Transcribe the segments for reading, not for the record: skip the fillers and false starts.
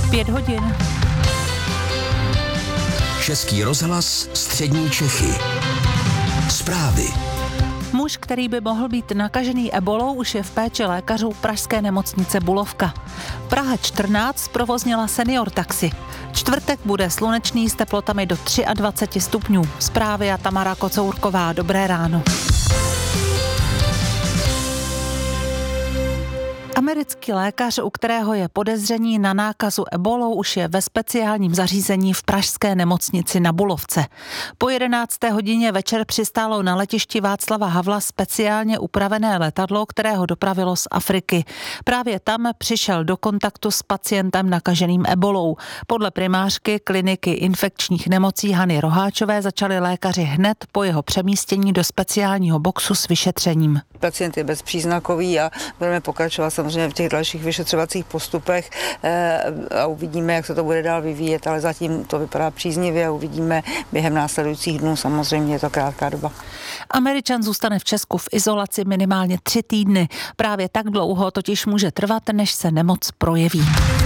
5 hodin. Český rozhlas Střední Čechy. Zprávy. Muž, který by mohl být nakažený ebolou, už je v péči lékařů pražské nemocnice Bulovka. Praha 14 zprovoznila senior taxi. Čtvrtek bude slunečný s teplotami do 23 stupňů. Zprávy a Tamara Kocourková. Dobré ráno. Americký lékař, u kterého je podezření na nákazu ebolou, už je ve speciálním zařízení v pražské nemocnici na Bulovce. Po 11. hodině večer přistálo na letišti Václava Havla speciálně upravené letadlo, které ho dopravilo z Afriky. Právě tam přišel do kontaktu s pacientem nakaženým ebolou. Podle primářky kliniky infekčních nemocí Hany Roháčové začali lékaři hned po jeho přemístění do speciálního boxu s vyšetřením. Pacient je bezpříznakový a budeme pokračovat samozřejmě v těch dalších vyšetřovacích postupech a uvidíme, jak se to bude dál vyvíjet, ale zatím to vypadá příznivě a uvidíme během následujících dnů, samozřejmě je to krátká doba. Američan zůstane v Česku v izolaci minimálně 3 týdny. Právě tak dlouho totiž může trvat, než se nemoc projeví.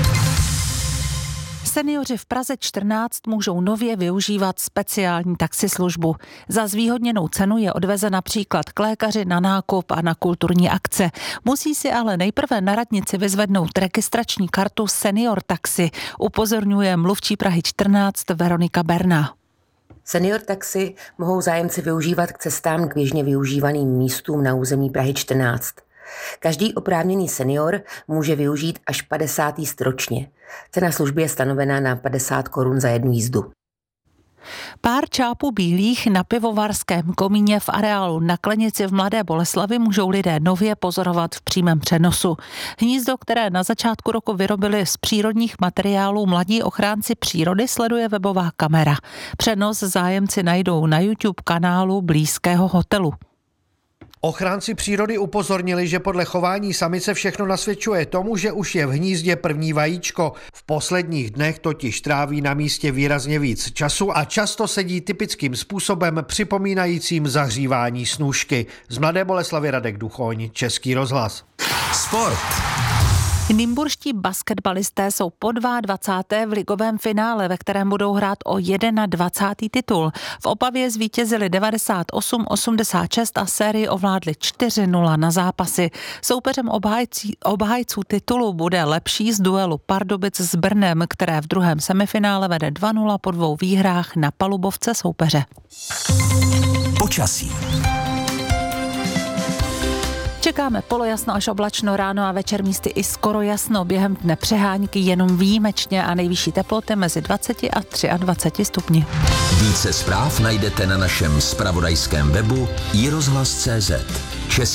Seniori v Praze 14 můžou nově využívat speciální taxislužbu. Za zvýhodněnou cenu je odveze například k lékaři, na nákup a na kulturní akce. Musí si ale nejprve na radnici vyzvednout registrační kartu Senior Taxi, upozorňuje mluvčí Prahy 14 Veronika Berná. Senior taxi mohou zájemci využívat k cestám k běžně využívaným místům na území Prahy 14. Každý oprávněný senior může využít až 50 jízd ročně. Cena služby je stanovená na 50 korun za jednu jízdu. Pár čápů bílých na pivovarském komíně v areálu na Klenici v Mladé Boleslavi můžou lidé nově pozorovat v přímém přenosu. Hnízdo, které na začátku roku vyrobili z přírodních materiálů mladí ochránci přírody, sleduje webová kamera. Přenos zájemci najdou na YouTube kanálu blízkého hotelu. Ochránci přírody upozornili, že podle chování samice všechno nasvědčuje tomu, že už je v hnízdě první vajíčko. V posledních dnech totiž tráví na místě výrazně víc času a často sedí typickým způsobem připomínajícím zahřívání snůšky. Z Mladé Boleslavy Radek Duchoň, Český rozhlas. Sport. Nymburští basketbalisté jsou po 22. v ligovém finále, ve kterém budou hrát o 21. titul. V Opavě zvítězili 98-86 a sérii ovládli 4-0 na zápasy. Soupeřem obhájců titulu bude Lepší z duelu Pardubic s Brnem, které v druhém semifinále vede 2-0 po 2 výhrách na palubovce soupeře. Počasí. Čekáme polojasno až oblačno, ráno a večer místy i skoro jasno. Během dne přehánky jenom výjimečně a nejvyšší teploty mezi 20 a 23 stupni. Více zpráv najdete na našem zpravodajském webu iRozhlas.cz.